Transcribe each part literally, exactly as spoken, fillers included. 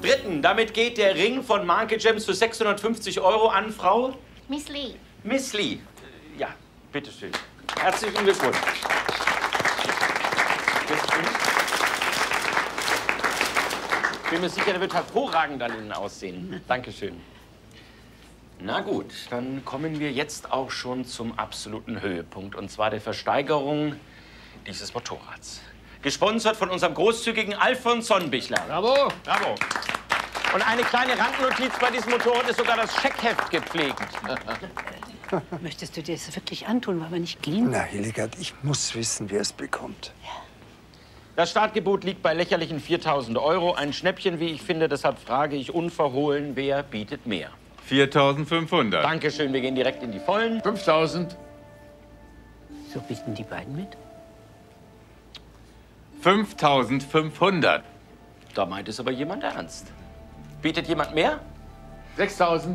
Dritten, damit geht der Ring von Marke Gems für sechshundertfünfzig Euro an Frau Miss Lee. Miss Lee. Ja, bitteschön. Herzlichen Glückwunsch. Bitteschön. Ich bin mir sicher, der wird hervorragend an Ihnen aussehen. Dankeschön. Na gut, dann kommen wir jetzt auch schon zum absoluten Höhepunkt, und zwar der Versteigerung dieses Motorrads. Gesponsert von unserem großzügigen Alfons Sonnenbichler. Bravo! Bravo! Und eine kleine Randnotiz: Bei diesem Motorrad ist sogar das Scheckheft gepflegt. Möchtest du dir das wirklich antun, weil wir nicht gehen? Na, Hildegard, ich muss wissen, wer es bekommt. Ja. Das Startgebot liegt bei lächerlichen viertausend Euro. Ein Schnäppchen, wie ich finde. Deshalb frage ich unverhohlen, wer bietet mehr? viertausendfünfhundert. Dankeschön, wir gehen direkt in die Vollen. fünftausend. So bieten die beiden mit? fünftausendfünfhundert. Da meint es aber jemand ernst. Bietet jemand mehr? sechstausend.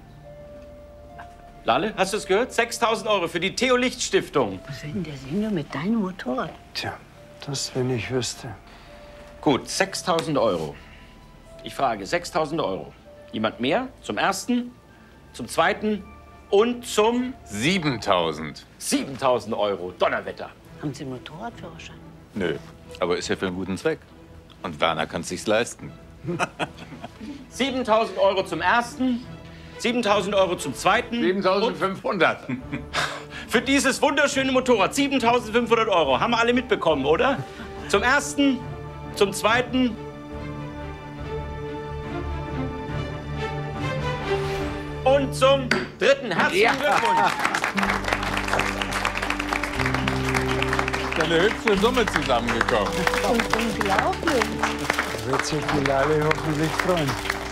Lalle, hast du es gehört? sechstausend Euro für die Theo-Licht-Stiftung. Was will denn der Senior mit deinem Motorrad? Tja, das, wenn ich wüsste. Gut, sechstausend Euro. Ich frage, sechstausend Euro. Jemand mehr? Zum ersten, zum zweiten und zum siebentausend. siebentausend Euro. Donnerwetter. Haben Sie einen Motorradführerschein? Nö, aber ist ja für einen guten Zweck. Und Werner kann es sich leisten. siebentausend Euro zum ersten, siebentausend Euro zum zweiten. siebentausendfünfhundert. Für dieses wunderschöne Motorrad siebentausendfünfhundert Euro. Haben wir alle mitbekommen, oder? Zum ersten, zum zweiten. Und zum dritten. Herzlichen Ja. Glückwunsch. Ist eine hübsche Summe zusammengekommen. Und unglaublich. Da wird sich die Lale hoffentlich freuen.